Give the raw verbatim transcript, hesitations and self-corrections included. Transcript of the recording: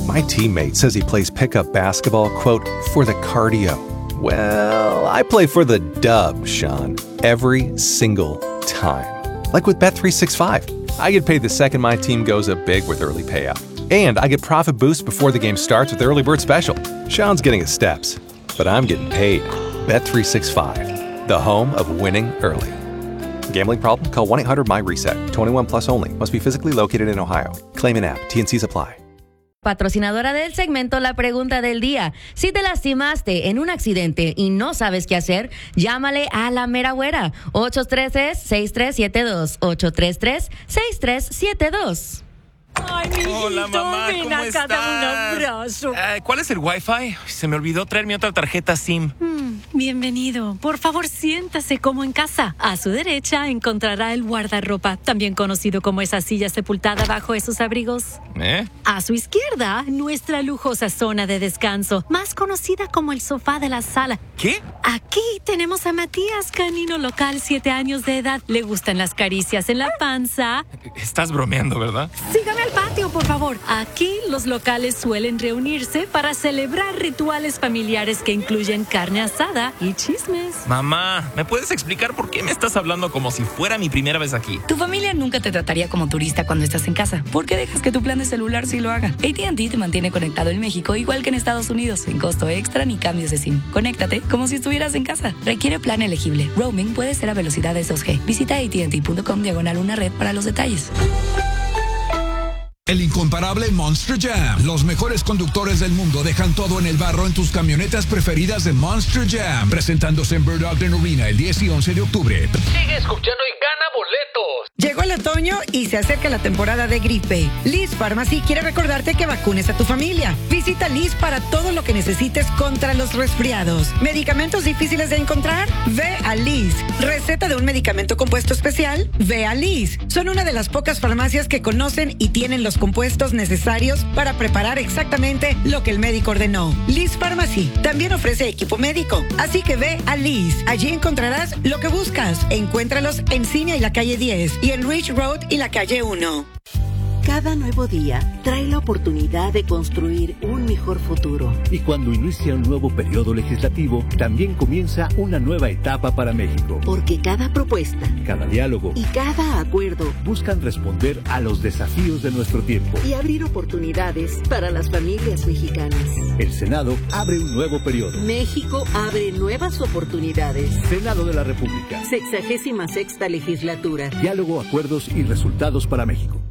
My teammate says he plays pickup basketball, quote, for the cardio. Well, I play for the dub, Sean, every single time. Like with Bet three sixty-five. I get paid the second my team goes up big with early payout. And I get profit boosts before the game starts with Early Bird Special. Sean's getting his steps, but I'm getting paid. Bet three sixty-five, the home of winning early. Gambling problem? Call one eight hundred M Y reset. twenty-one plus only. Must be physically located in Ohio. Claim in app. T N Cs apply. Patrocinadora del segmento La Pregunta del Día. Si te lastimaste en un accidente y no sabes qué hacer, llámale a la mera güera. ocho tres tres, seis tres siete dos. ocho tres tres, seis tres siete dos. Ay, mi hijito, Hola, mamá, ven ¿cómo acá, estás? dame un abrazo. Eh, ¿Cuál es el Wi-Fi? Se me olvidó traer mi otra tarjeta SIM. Mm, bienvenido. Por favor, siéntase como en casa. A su derecha encontrará el guardarropa, también conocido como esa silla sepultada bajo esos abrigos. ¿Eh? A su izquierda, nuestra lujosa zona de descanso, más conocida como el sofá de la sala. ¿Qué? Aquí tenemos a Matías, canino local, siete años de edad. Le gustan las caricias en la panza. Estás bromeando, ¿verdad? Sígame al patio, por favor. Aquí los locales suelen reunirse para celebrar rituales familiares que incluyen carne asada y chismes. Mamá, ¿me puedes explicar por qué me estás hablando como si fuera mi primera vez aquí? Tu familia nunca te trataría como turista cuando estás en casa. ¿Por qué dejas que tu plan de celular sí lo haga? A T and T te mantiene conectado en México igual que en Estados Unidos, sin costo extra ni cambios de SIM. Conéctate como si estuvieras en casa. Requiere plan elegible. Roaming puede ser a velocidades dos G. Visita A T and T punto com diagonal una red para los detalles. El incomparable Monster Jam. Los mejores conductores del mundo dejan todo en el barro en tus camionetas preferidas de Monster Jam. Presentándose en Bird Ogden Arena el diez y once de octubre. Sigue escuchando y gana boletos. Llegó el otoño y se acerca la temporada de gripe. Liz Pharmacy quiere recordarte que vacunes a tu familia. Visita Liz para todo lo que necesites contra los resfriados. ¿Medicamentos difíciles de encontrar? Ve a Liz. ¿Receta de un medicamento compuesto especial? Ve a Liz. Son una de las pocas farmacias que conocen y tienen los compuestos necesarios para preparar exactamente lo que el médico ordenó. Liz Pharmacy también ofrece equipo médico, así que ve a Liz. Allí encontrarás lo que buscas. Encuéntralos en Cinia y la calle diez y en Ridge Road y la calle uno. Cada nuevo día trae la oportunidad de construir un mejor futuro. Y cuando inicia un nuevo periodo legislativo, también comienza una nueva etapa para México. Porque cada propuesta, cada diálogo y cada acuerdo buscan responder a los desafíos de nuestro tiempo y abrir oportunidades para las familias mexicanas. El Senado abre un nuevo periodo. México abre nuevas oportunidades. Senado de la República. Sexagésima sexta legislatura. Diálogo, acuerdos y resultados para México.